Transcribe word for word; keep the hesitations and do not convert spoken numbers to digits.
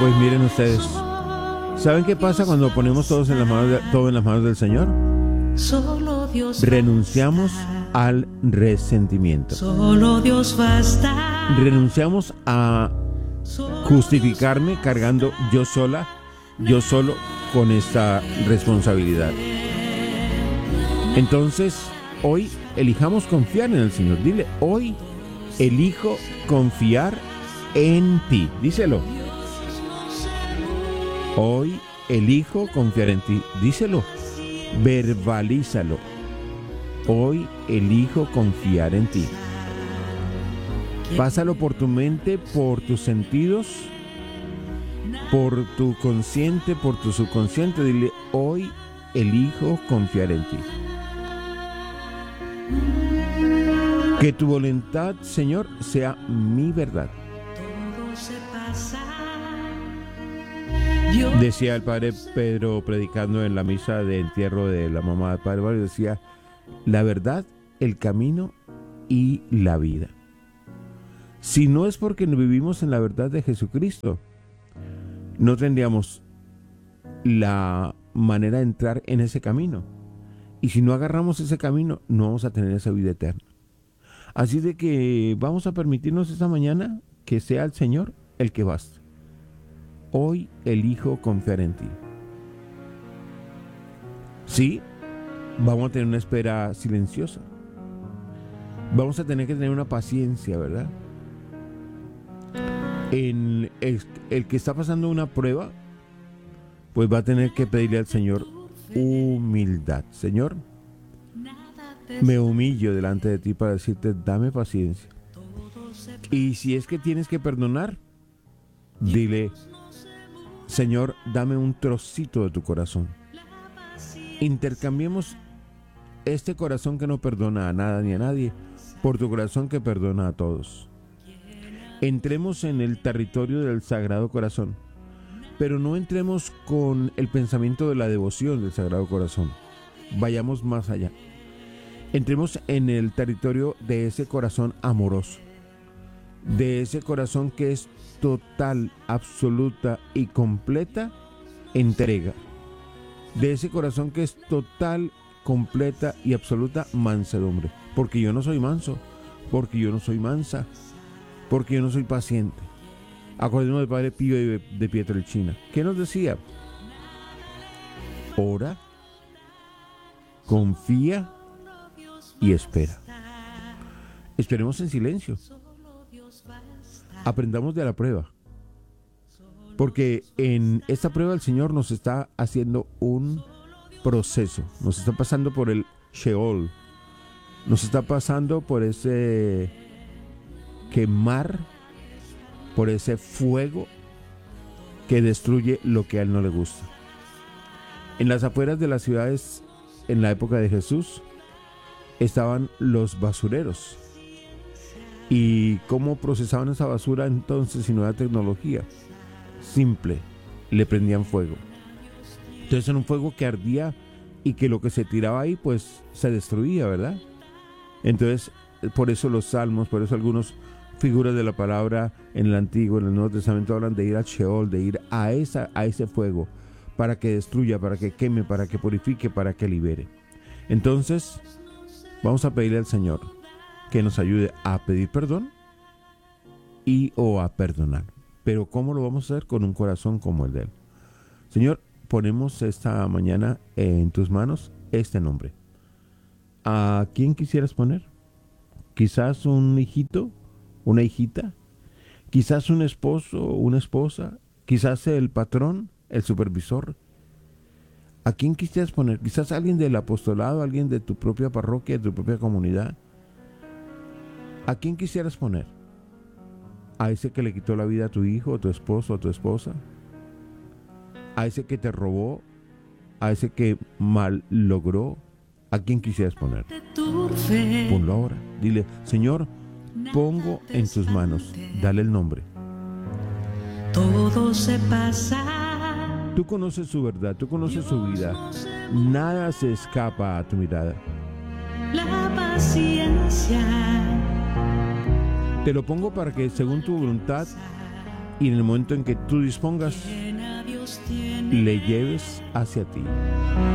Pues miren ustedes, ¿saben qué pasa cuando ponemos todos en las manos de, todo en las manos del Señor? Solo Dios Renunciamos al resentimiento. Solo Dios basta. Renunciamos a justificarme cargando yo sola, yo solo con esta responsabilidad. Entonces, hoy elijamos confiar en el Señor. Dile, hoy elijo confiar en ti. Díselo. Hoy elijo confiar en ti. Díselo. Verbalízalo. Hoy elijo confiar en ti. Pásalo por tu mente, por tus sentidos, por tu consciente, por tu subconsciente. Dile, hoy elijo confiar en ti. Que tu voluntad, Señor, sea mi verdad. Decía el padre Pedro predicando en la misa de entierro de la mamá del padre Mario, decía, la verdad, el camino y la vida. Si no es porque vivimos en la verdad de Jesucristo, no tendríamos la manera de entrar en ese camino. Y si no agarramos ese camino, no vamos a tener esa vida eterna. Así de que vamos a permitirnos esta mañana que sea el Señor el que basta. Hoy elijo confiar en ti. Sí, vamos a tener una espera silenciosa. Vamos a tener que tener una paciencia, ¿verdad? En el, el que está pasando una prueba, pues va a tener que pedirle al Señor humildad. Señor, me humillo delante de ti para decirte, dame paciencia. Y si es que tienes que perdonar, dile, Señor, dame un trocito de tu corazón. Intercambiemos este corazón que no perdona a nada ni a nadie por tu corazón que perdona a todos. Entremos en el territorio del Sagrado Corazón, pero no entremos con el pensamiento de la devoción del Sagrado Corazón. Vayamos más allá. Entremos en el territorio de ese corazón amoroso, de ese corazón que es total, absoluta y completa entrega, de ese corazón que es total, completa y absoluta mansedumbre, porque yo no soy manso, porque yo no soy mansa, porque yo no soy paciente. Acordémonos del Padre Pío de, de Pietrelcina. ¿Qué nos decía? Ora, confía y espera. Esperemos en silencio. Aprendamos de la prueba. Porque en esta prueba el Señor nos está haciendo un proceso. Nos está pasando por el Sheol. Nos está pasando por ese quemar, por ese fuego que destruye lo que a Él no le gusta. En las afueras de las ciudades, en la época de Jesús, estaban los basureros. ¿Y cómo procesaban esa basura entonces si no era tecnología? Simple, le prendían fuego. Entonces era un fuego que ardía y que lo que se tiraba ahí pues se destruía, ¿verdad? Entonces, por eso los salmos, por eso algunos figuras de la palabra en el Antiguo, en el Nuevo Testamento hablan de ir al Sheol, de ir a, esa, a ese fuego para que destruya, para que queme, para que purifique, para que libere. Entonces, vamos a pedirle al Señor que nos ayude a pedir perdón y o a perdonar. Pero ¿cómo lo vamos a hacer? Con un corazón como el de Él. Señor, ponemos esta mañana en tus manos este nombre. ¿A quién quisieras poner? Quizás un hijito, una hijita, quizás un esposo, una esposa, quizás el patrón, el supervisor. ¿A quién quisieras poner? Quizás alguien del apostolado, alguien de tu propia parroquia, de tu propia comunidad. ¿A quién quisieras poner? ¿A ese que le quitó la vida a tu hijo, a tu esposo, a tu esposa? ¿A ese que te robó? ¿A ese que mal logró? ¿A quién quisieras poner? Ponlo ahora. Dile, Señor, pongo en tus manos. Dale el nombre. Todo se pasa. Tú conoces su verdad, tú conoces su vida. Nada se escapa a tu mirada. La paciencia. Te lo pongo para que según tu voluntad y en el momento en que tú dispongas, le lleves hacia ti.